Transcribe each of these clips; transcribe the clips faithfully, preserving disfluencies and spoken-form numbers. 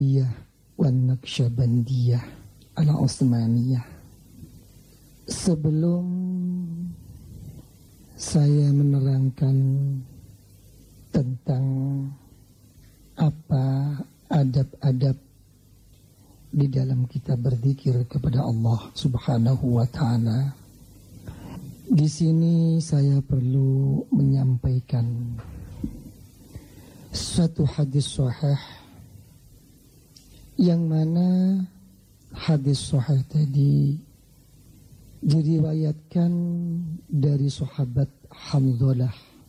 Iya, wan Naqsyabandiyah ala Utsmaniyah. Sebelum saya menerangkan tentang apa adab-adab di dalam kita berzikir kepada Allah Subhanahu wa taala, di sini saya perlu menyampaikan suatu hadis sahih yang mana hadis sahih tadi diriwayatkan dari sahabat Hanzalah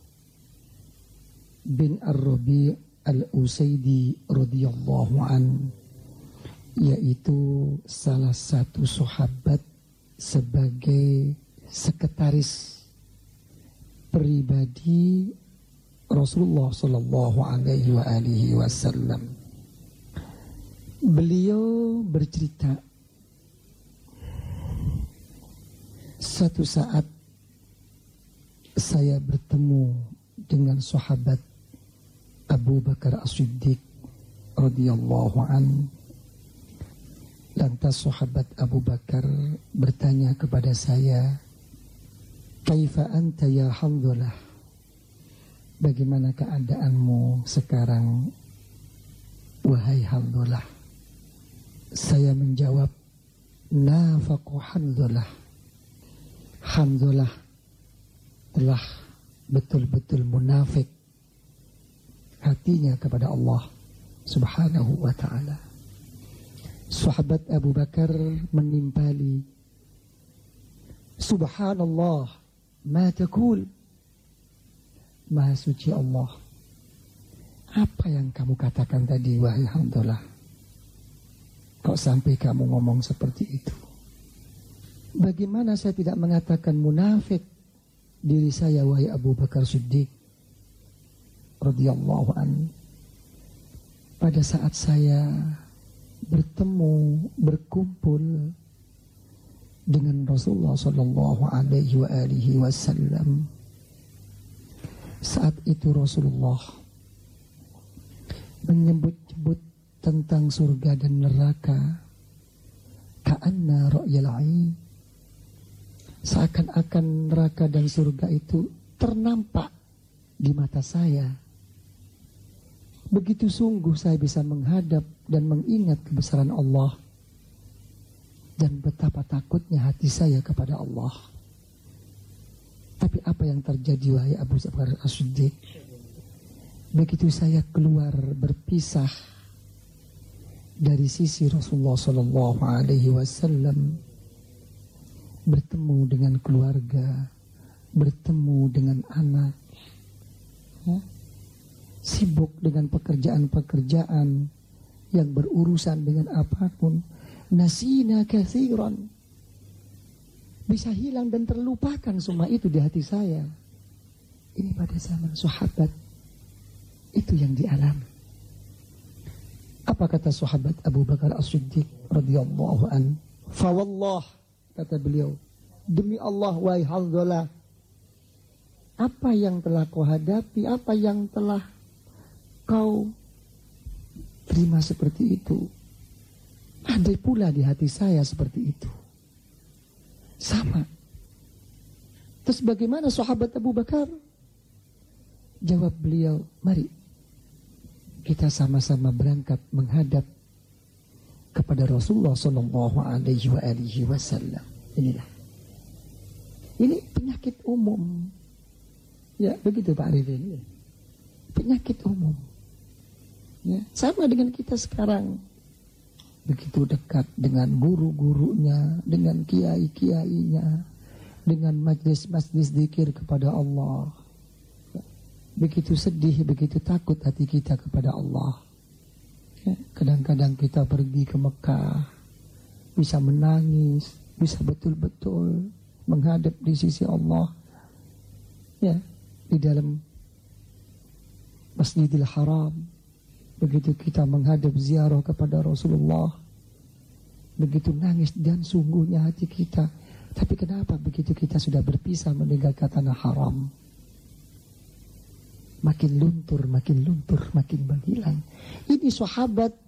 bin Ar-Rabi' Al-Usaidi radhiyallahu an, yaitu salah satu sahabat sebagai sekretaris pribadi Rasulullah sallallahu alaihi wa alihi wasallam. Beliau bercerita, satu saat saya bertemu dengan sahabat Abu Bakar As-Siddiq radhiyallahu an. Lantas sahabat Abu Bakar bertanya kepada saya, "Kaifa anta ya Hanzalah? Bagaimana keadaanmu sekarang, wahai Hanzalah?" Saya menjawab, "Nafaqu Hanzalah. Hanzalah telah betul-betul munafik hatinya kepada Allah Subhanahu wa ta'ala." Sahabat Abu Bakar menimpali, "Subhanallah, ma taqul?" Maha suci Allah, apa yang kamu katakan tadi, wahai Hanzalah? Kok sampai kamu ngomong seperti itu? Bagaimana saya tidak mengatakan munafik diri saya, wahai Abu Bakar Siddiq radhiyallahu an, pada saat saya bertemu, berkumpul dengan Rasulullah sallallahu alaihi wa alihi wasallam. Saat itu Rasulullah menyebut-nyebut tentang surga dan neraka, ka'anna ra'yal 'ain, seakan-akan neraka dan surga itu ternampak di mata saya. Begitu sungguh saya bisa menghadap dan mengingat kebesaran Allah dan betapa takutnya hati saya kepada Allah. Tapi apa yang terjadi, wahai Abu Bakar As-Siddiq? Begitu saya keluar berpisah dari sisi Rasulullah sallallahu alaihi wasallam, bertemu dengan keluarga, bertemu dengan anak, ya, sibuk dengan pekerjaan-pekerjaan yang berurusan dengan apapun, nasina katsiran, bisa hilang dan terlupakan semua itu di hati saya. Ini pada zaman sahabat itu yang dialami. Apa kata sahabat Abu Bakar As-Siddiq radhiyallahu an? "Fa wallah," kata beliau, "demi Allah, wahai Hanzalah, apa yang telah kau hadapi, apa yang telah kau terima seperti itu, ada pula di hati saya seperti itu. Sama." Terus bagaimana sahabat Abu Bakar? Jawab beliau, "Mari kita sama-sama berangkat menghadap kepada Rasulullah sallallahu alaihi wa alihi wasallam." Inilah. Ini penyakit umum. Ya, begitu Pak Arifin. Penyakit umum. Ya, sama dengan kita sekarang. Begitu dekat dengan guru-gurunya, dengan kiai-kiainya, dengan majlis-majlis zikir kepada Allah. Begitu sedih, begitu takut hati kita kepada Allah. Ya, kadang-kadang kita pergi ke Mekah, bisa menangis, bisa betul-betul menghadap di sisi Allah. Ya, di dalam Masjidil Haram, begitu kita menghadap ziarah kepada Rasulullah, begitu nangis dan sungguhnya hati kita. Tapi kenapa begitu kita sudah berpisah meninggalkan tanah haram, makin luntur, makin luntur, makin menghilang. Ini sahabat